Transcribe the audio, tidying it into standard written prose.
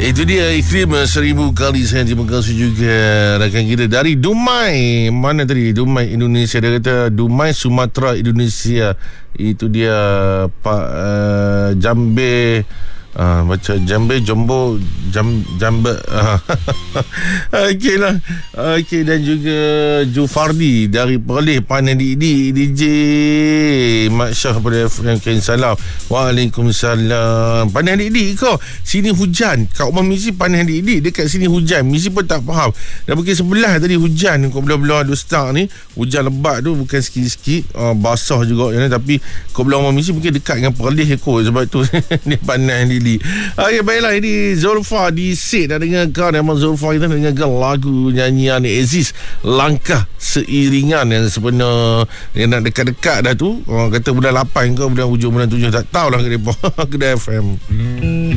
Itu dia Ikrim, 1000 kali saya terima kasih juga rakan kita dari Dumai. Mana tadi? Dumai, Indonesia. Dia kata Dumai, Sumatera, Indonesia. Itu dia Pak Jambe. Baca Jambe, Jombo, Jambe. Okey lah. Okey, dan juga Jufardi dari Perlis, Panai DJ Mak Syah pada FM Kain Salam. Waalaikumsalam. Panai Dik kau sini hujan. Kat rumah Misi Panai Dik, dekat sini hujan. Misi pun tak faham. Dah pukul 11 tadi hujan. Kau belah-belah ada start ni. Hujan lebat tu, bukan sikit-sikit. Basah juga ya, tapi kau belah rumah Misi mungkin dekat dengan Perlis kot. Sebab tu ni Panai Dik. Okey, baiklah, ini Zulfa di Set. Dah dengar kau nama Zulfa, kita dengar lagu nyanyian Aziz, Langkah Seiringan, yang sebenar yang nak dekat-dekat dah tu. Kata bulan 8 kau, bulan hujung bulan 7 tak tahulah ke depa. Kedai FM.